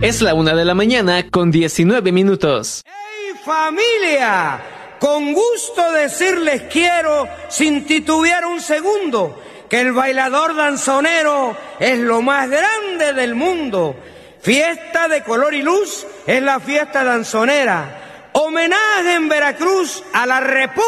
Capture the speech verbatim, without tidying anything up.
Es la una de la mañana con diecinueve minutos. ¡Hey, familia! Con gusto decirles quiero, sin titubear un segundo, que el bailador danzonero es lo más grande del mundo. Fiesta de color y luz es la fiesta danzonera. Homenaje en Veracruz a la República.